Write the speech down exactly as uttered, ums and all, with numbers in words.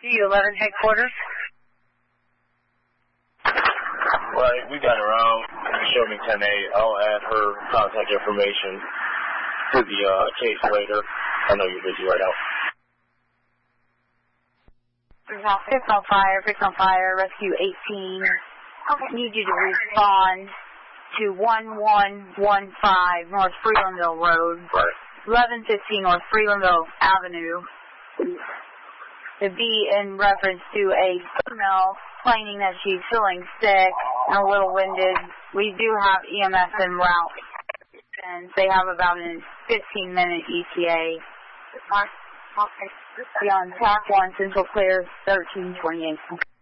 rescue eleven headquarters. Right, we got her out. You showed me ten eight. I'll add her contact information to the uh, case later. I know you're busy right now. Fix on fire, fix on fire, rescue eighteen. I need you to respond to one one one five North Freelandville Road, eleven fifteen North Freelandville Avenue. To be in reference to a female claiming that she's feeling sick and a little winded. We do have E M S en route, and they have about a fifteen minute E T A. Beyond track one, Central Clear, thirteen twenty-eight.